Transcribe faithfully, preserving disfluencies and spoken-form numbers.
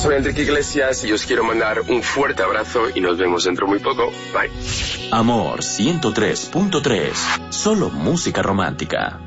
soy Enrique Iglesias y os quiero mandar un fuerte abrazo y nos vemos dentro muy poco. Bye. Amor ciento tres punto tres, solo música romántica.